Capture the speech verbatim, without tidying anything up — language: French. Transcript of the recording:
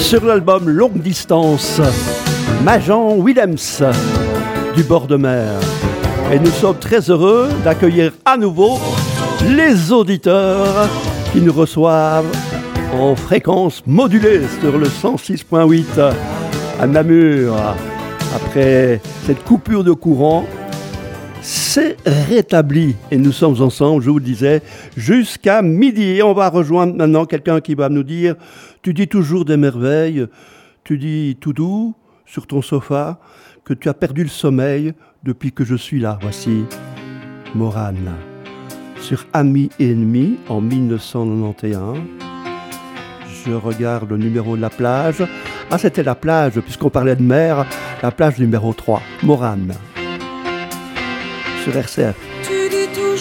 Sur l'album Longue Distance, Majan Willems du bord de mer. Et nous sommes très heureux d'accueillir à nouveau les auditeurs qui nous reçoivent en fréquence modulée sur le cent six point huit à Namur. Après cette coupure de courant, c'est rétabli et nous sommes ensemble, je vous le disais, jusqu'à midi. Et on va rejoindre maintenant quelqu'un qui va nous dire « Tu dis toujours des merveilles, tu dis tout doux sur ton sofa que tu as perdu le sommeil depuis que je suis là. » Voici Morane sur Amis et Ennemis en dix-neuf cent quatre-vingt-onze. Je regarde le numéro de la plage. Ah, c'était la plage, puisqu'on parlait de mer, la plage numéro trois, Morane, sur R C F.